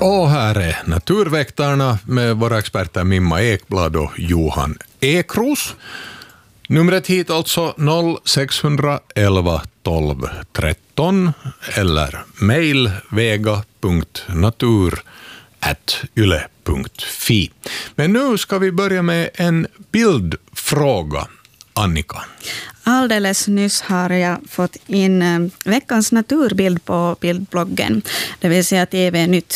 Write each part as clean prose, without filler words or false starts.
Och här är Naturväktarna med våra experter Mimma Ekblad och Johan Ekros. Numret hit alltså 0611 12 13 eller mail vega.natur@yle.fi. Men nu ska vi börja med en bildfråga. Annika. Alldeles nyss har jag fått in veckans naturbild på bildbloggen. Det vill säga att TV-nytt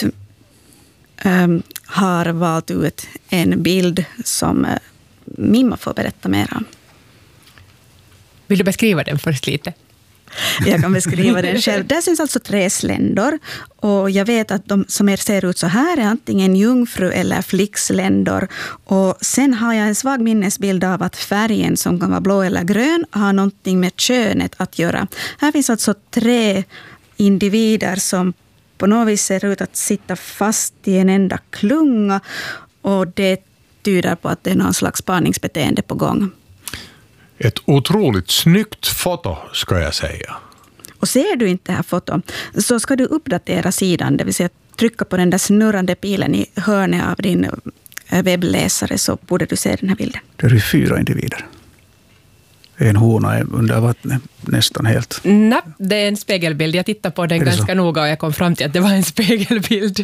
har valt ut en bild som Mimma får berätta mer om. Vill du beskriva den först lite? Jag kan beskriva den själv. Där syns alltså 3 sländor. Och jag vet att de som ser ut så här är antingen jungfru- eller flicksländor. Och sen har jag en svag minnesbild av att färgen som kan vara blå eller grön har någonting med könet att göra. Här finns alltså 3 individer som på något vis ser ut att sitta fast i en enda klunga. Och det tyder på att det är någon slags spaningsbeteende på gång. Ett otroligt snyggt foto ska jag säga. Och ser du inte det här foton så ska du uppdatera sidan, det vill säga trycka på den där snurrande pilen i hörnet av din webbläsare så borde du se den här bilden. Det är 4 individer. En hona är under vattnet nästan helt. Nej, det är en spegelbild. Jag tittade på den ganska noga och jag kom fram till att det var en spegelbild.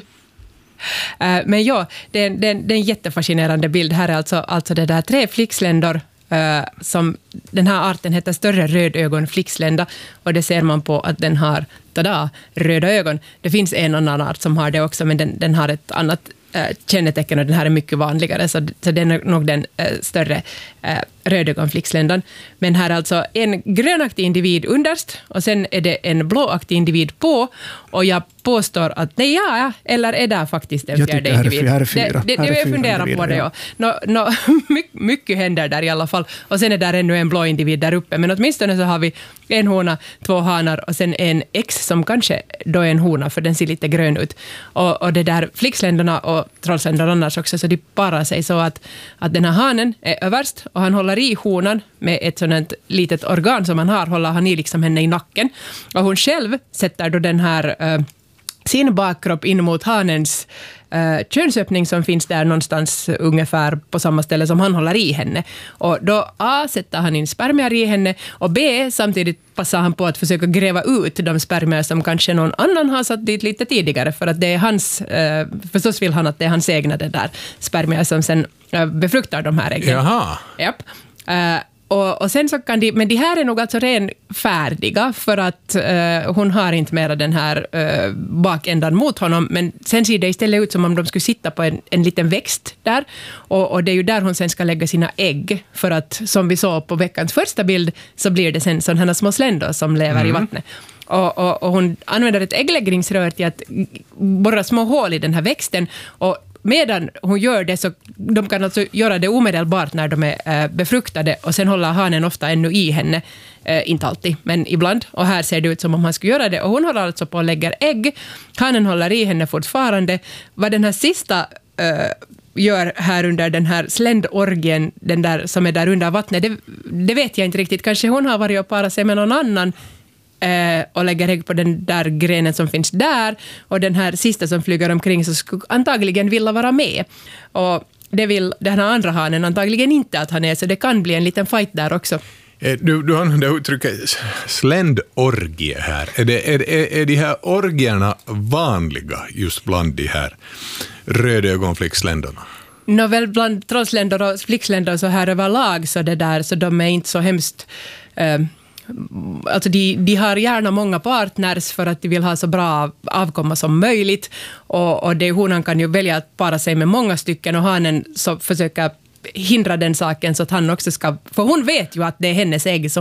Men ja, det är en jättefascinerande bild. Här är alltså det där 3 flicksländor som den här arten heter större rödögon flickslända och det ser man på att den har röda ögon. Det finns en annan art som har det också men den har ett annat kännetecken och den här är mycket vanligare så den är nog den större rödögon flicksländan. Men här är alltså en grönaktig individ underst och sen är det en blåaktig individ på och jag påstår att nej, eller är det faktiskt en fjärde individ? Här är 4. Jag funderar på det, ja. Mycket händer där i alla fall. Och sen är där ännu en blå individ där uppe. Men åtminstone så har vi en hona, 2 hanar och sen en X som kanske då är en hona för den ser lite grön ut. Och det där flicksländerna och trollsländor annars också så de parar sig så att den här hanen är överst och han håller i honan med ett sådant litet organ som håller han i liksom henne i nacken. Och hon själv sätter då den här sin bakkropp in mot hanens könsöppning som finns där någonstans ungefär på samma ställe som han håller i henne. Och då A sätter han in spermier i henne och B samtidigt passar han på att försöka gräva ut de spermier som kanske någon annan har satt dit lite tidigare för att det är hans, förstås vill han att det är hans egna det där spermier som sen befruktar de här äggen. Jaha. Japp. Och sen så kan men de här är nog alltså ren färdiga för att hon har inte mera den här bakändan mot honom men sen ser det istället ut som om de skulle sitta på en liten växt där och det är ju där hon sen ska lägga sina ägg för att som vi såg på veckans första bild så blir det sen sådana här små sländor som lever i vattnet. Och hon använder ett äggläggningsrör till att borra små hål i den här växten och medan hon gör det så de kan alltså göra det omedelbart när de är befruktade och sen håller hanen ofta ännu i henne, inte alltid men ibland och här ser det ut som om han skulle göra det och hon håller alltså på att lägga ägg, hanen håller i henne fortfarande. Vad den här sista gör här under den här sländorgien, den där som är där under vattnet, det vet jag inte riktigt, kanske hon har varit och parat sig med någon annan och lägger ägg på den där grenen som finns där och den här sista som flyger omkring så skulle antagligen vilja vara med och det vill den här andra hanen antagligen inte att han är så det kan bli en liten fight där också. Du använder uttrycket sländorgie här. Är de här orgierna vanliga just bland de här rödögonflicksländerna? Väl bland trollsländor och flicksländor så här överlag så det där så de är inte så hemskt alltså de har gärna många partners för att de vill ha så bra avkomma som möjligt och det honan kan ju välja att para sig med många stycken och hanen så försöker hindra den saken så att han också ska, för hon vet ju att det är hennes ägg så